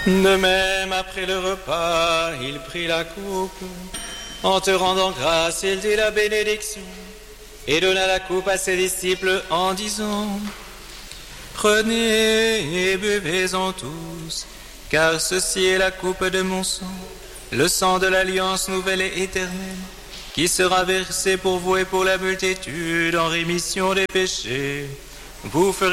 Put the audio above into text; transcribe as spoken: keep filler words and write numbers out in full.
De même, après le repas, il prit la coupe. En te rendant grâce, il dit la bénédiction et donna la coupe à ses disciples en disant: Prenez et buvez-en tous, car ceci est la coupe de mon sang, le sang de l'alliance nouvelle et éternelle, qui sera versé pour vous et pour la multitude en rémission des péchés. Vous ferez